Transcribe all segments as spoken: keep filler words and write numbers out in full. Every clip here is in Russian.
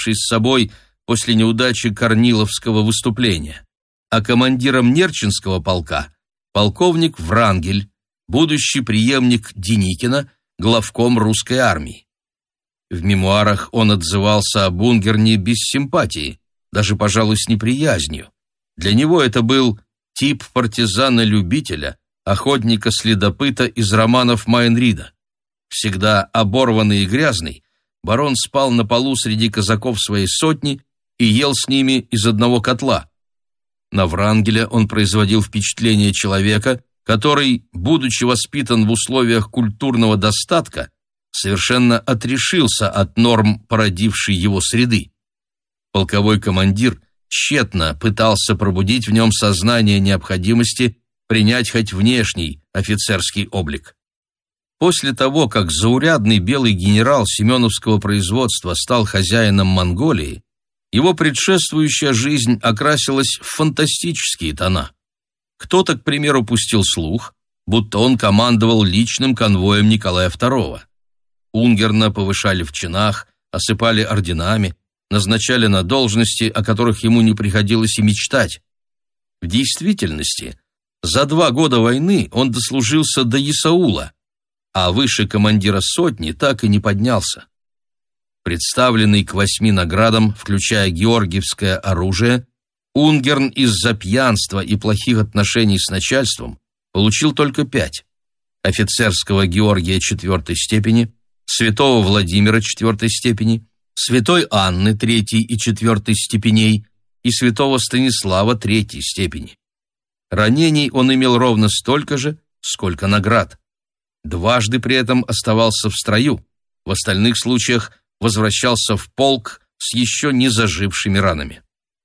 покончивший с собой после неудачи Корниловского выступления, а командиром Нерчинского полка полковник Врангель, будущий преемник Деникина, главком русской армии. В мемуарах он отзывался об Унгерне без симпатии, даже, пожалуй, с неприязнью. Для него это был тип партизана-любителя, охотника-следопыта из романов Майнрида. Всегда оборванный и грязный, барон спал на полу среди казаков своей сотни и ел с ними из одного котла. На Врангеля он производил впечатление человека, который, будучи воспитан в условиях культурного достатка, совершенно отрешился от норм породившей его среды. Полковой командир тщетно пытался пробудить в нем сознание необходимости принять хоть внешний офицерский облик. После того, как заурядный белый генерал семеновского производства стал хозяином Монголии, его предшествующая жизнь окрасилась в фантастические тона. Кто-то, к примеру, пустил слух, будто он командовал личным конвоем Николая второго. Унгерна повышали в чинах, осыпали орденами, назначали на должности, о которых ему не приходилось и мечтать. В действительности, за два года войны он дослужился до Исаула, а выше командира сотни так и не поднялся. Представленный к восьми наградам, включая георгиевское оружие, Унгерн из-за пьянства и плохих отношений с начальством получил только пять: офицерского Георгия четвертой степени, святого Владимира четвертой степени, святой Анны третьей и четвертой степеней и святого Станислава третьей степени. Ранений он имел ровно столько же, сколько наград. Дважды при этом оставался в строю, в остальных случаях возвращался в полк с еще не зажившими ранами.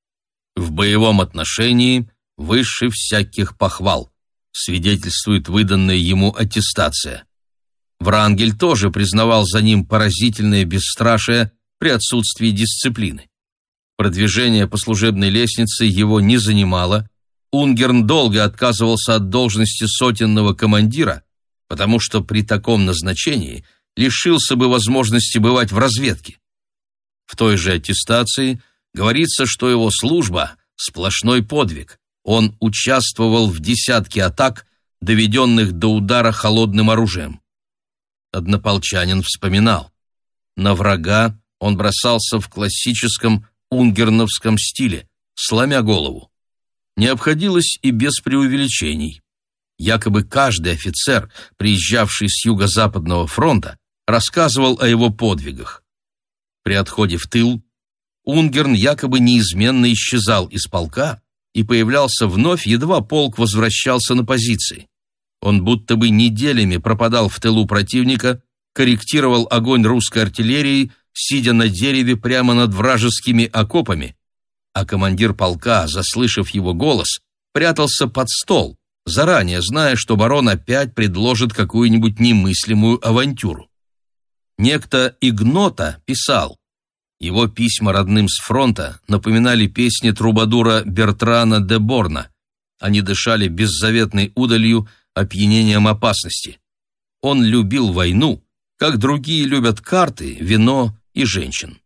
В боевом отношении выше всяких похвал, свидетельствует выданная ему аттестация. Врангель тоже признавал за ним поразительное бесстрашие при отсутствии дисциплины. Продвижение по служебной лестнице его не занимало, Унгерн долго отказывался от должности сотенного командира, потому что при таком назначении лишился бы возможности бывать в разведке. В той же аттестации говорится, что его служба – сплошной подвиг. Он участвовал в десятке атак, доведенных до удара холодным оружием. Однополчанин вспоминал: на врага он бросался в классическом унгерновском стиле, сломя голову. Не обходилось и без преувеличений. Якобы каждый офицер, приезжавший с юго-западного фронта, рассказывал о его подвигах. При отходе в тыл Унгерн якобы неизменно исчезал из полка и появлялся вновь, едва полк возвращался на позиции. Он будто бы неделями пропадал в тылу противника, корректировал огонь русской артиллерии, сидя на дереве прямо над вражескими окопами, а командир полка, заслышав его голос, прятался под стол, заранее зная, что барон опять предложит какую-нибудь немыслимую авантюру. Некто Игнота писал: его письма родным с фронта напоминали песни трубадура Бертрана де Борна. Они дышали беззаветной удалью, опьянением опасности. Он любил войну, как другие любят карты, вино и женщин.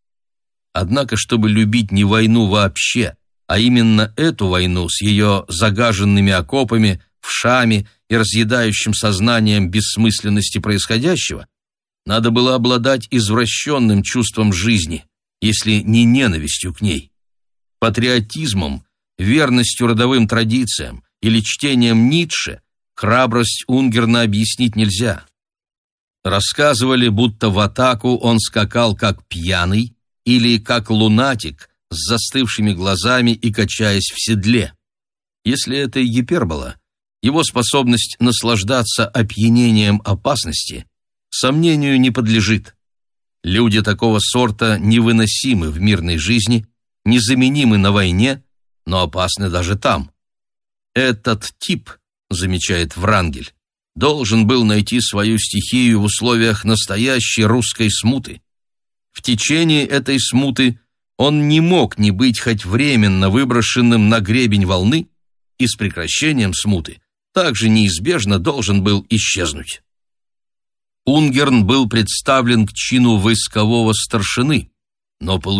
Однако, чтобы любить не войну вообще, а именно эту войну с ее загаженными окопами, вшами и разъедающим сознанием бессмысленности происходящего, надо было обладать извращенным чувством жизни, если не ненавистью к ней. Патриотизмом, верностью родовым традициям или чтением Ницше храбрость Унгерна объяснить нельзя. Рассказывали, будто в атаку он скакал как пьяный или как лунатик с застывшими глазами и качаясь в седле. Если это и гипербола, его способность наслаждаться опьянением опасности сомнению не подлежит. Люди такого сорта невыносимы в мирной жизни, незаменимы на войне, но опасны даже там. Этот тип, замечает Врангель, должен был найти свою стихию в условиях настоящей русской смуты. В течение этой смуты он не мог не быть хоть временно выброшенным на гребень волны, и с прекращением смуты также неизбежно должен был исчезнуть. Унгерн был представлен к чину войскового старшины, но получил